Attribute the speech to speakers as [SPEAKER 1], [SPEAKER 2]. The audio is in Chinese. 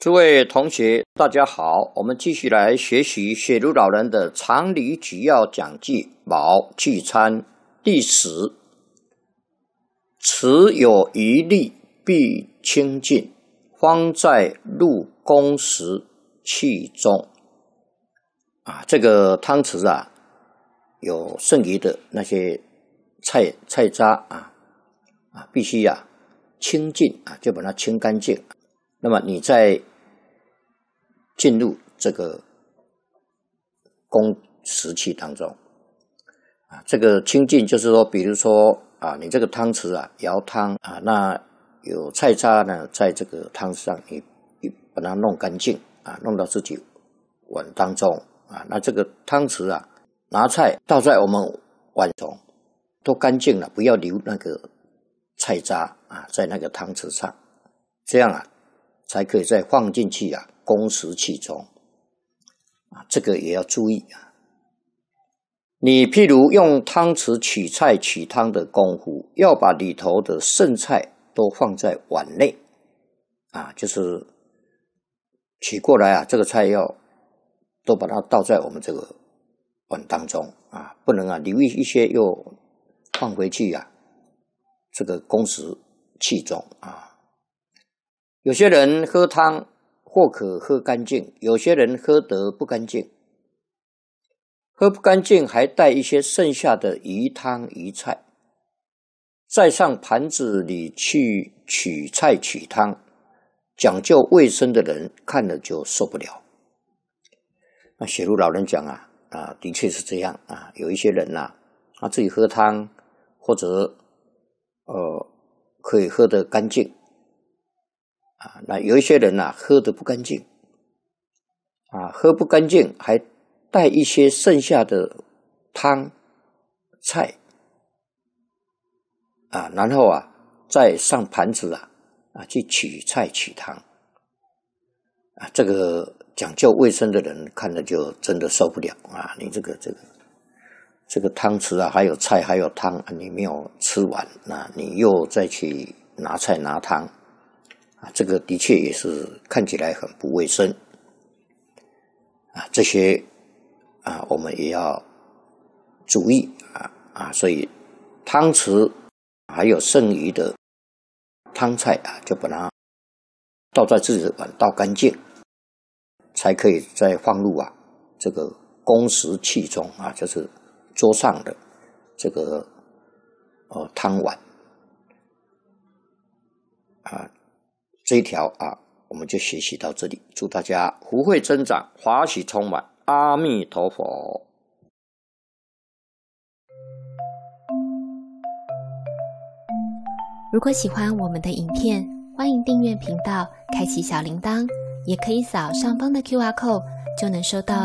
[SPEAKER 1] 诸位同学，大家好，我们继续来学习雪如老人的常理举要讲记卯聚餐第10。持有余力，必清净，方在入公食器中。这个汤匙有剩余的那些菜渣必须清净就把它清干净。那么你再进入这个公食器当中这个清净就是说，比如说你这个汤匙舀汤那有菜渣呢，在这个汤匙上你把它弄干净弄到自己碗当中那这个汤匙拿菜倒在我们碗中都干净了，不要留那个菜渣在那个汤匙上，这样才可以再放进去公食器中这个也要注意你譬如用汤匙取菜取汤的功夫，要把里头的剩菜都放在碗内就是取过来这个菜要都把它倒在我们这个碗当中不能留一些又放回去这个公食器中有些人喝汤或可喝干净，有些人喝得不干净，喝不干净还带一些剩下的余汤余菜，再上盘子里去取菜取汤，讲究卫生的人看了就受不了。那雪如老人讲的确是这样有一些人他自己喝汤或者可以喝得干净那有一些人喝得不干净喝不干净还带一些剩下的汤菜然后再上盘子去取菜取汤这个讲究卫生的人看了就真的受不了你这个汤匙还有菜还有汤你没有吃完你又再去拿菜拿汤这个的确也是看起来很不卫生这些我们也要注意所以汤匙还有剩余的汤菜就把它倒在自己的碗倒干净，才可以再放入这个公食器中就是桌上的这个汤碗这一条我们就学习到这里。祝大家福慧增长，法喜充满，阿弥陀佛。
[SPEAKER 2] 如果喜欢我们的影片，欢迎订阅频道，开启小铃铛，也可以扫上方的 QR code，就能收到